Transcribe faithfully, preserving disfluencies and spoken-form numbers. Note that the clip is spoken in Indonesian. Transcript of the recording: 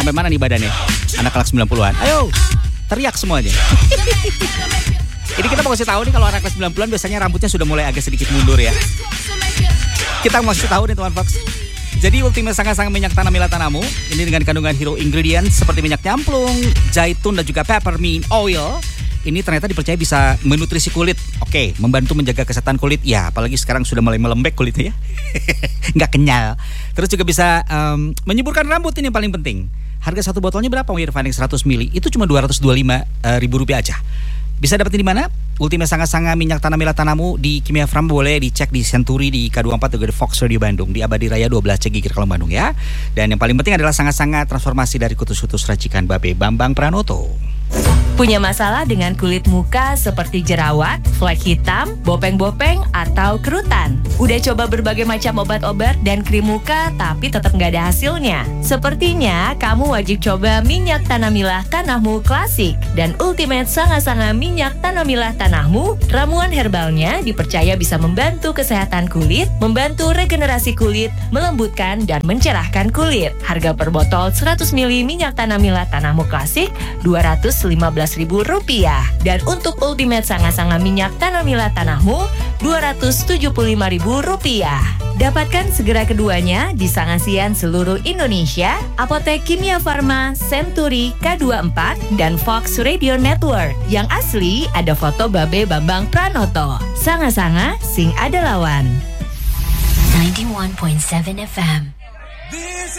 Sampai mana nih badannya? Anak kelas sembilan puluhan. Ayo, teriak semuanya. Ini kita mau kasih tahu nih kalau anak kelas sembilan puluhan biasanya rambutnya sudah mulai agak sedikit mundur ya. Kita mau kasih tahu nih teman Fox. Jadi Ultimate Sangat-Sangat Minyak Tanah Mila Tanahmu ini dengan kandungan hero ingredients seperti minyak nyamplung, zaitun dan juga peppermint oil. Ini ternyata dipercaya bisa menutrisi kulit. Oke, membantu menjaga kesehatan kulit. Ya, apalagi sekarang sudah mulai melembek kulitnya ya. Nggak kenyal. Terus juga bisa um, menyuburkan rambut, ini yang paling penting. Harga satu botolnya berapa? Wirvaning seratus mililiter. Itu cuma dua ratus dua puluh lima ribu rupiah aja. Bisa dapetin di mana? Ultimate Sangat-Sangat Minyak Tanah Mila Tanahmu di Kimia Farm, boleh dicek di Century di K dua puluh empat juga di Fox Radio Bandung di Abadi Raya dua belas C Gigir Kalong Bandung ya. Dan yang paling penting adalah sangat-sangat transformasi dari kutus-kutus racikan Babe Bambang Pranoto. Punya masalah dengan kulit muka seperti jerawat, flek hitam, bopeng-bopeng, atau kerutan? Udah coba berbagai macam obat-obat dan krim muka tapi tetap nggak ada hasilnya? Sepertinya kamu wajib coba minyak tanah milah tanahmu klasik dan Ultimate Sangat-Sangat Minyak Tanah Milah Tanahmu. Ramuan herbalnya dipercaya bisa membantu kesehatan kulit, membantu regenerasi kulit, melembutkan dan mencerahkan kulit. Harga per botol seratus mililiter minyak tanah milah tanahmu klasik dua ratus lima belas ribu rupiah. Dan untuk Ultimate Sangat-Sangat Minyak Tanah Milah Tanahmu dua ratus tujuh puluh lima ribu rupiah. Dapatkan segera keduanya di Sangasian seluruh Indonesia, Apotek Kimia Farma, Century, K dua puluh empat, dan Fox Radio Network. Yang asli ada foto Babe Bambang Pranoto. Sanga-sanga sing ada lawan. ninety-one point seven F M.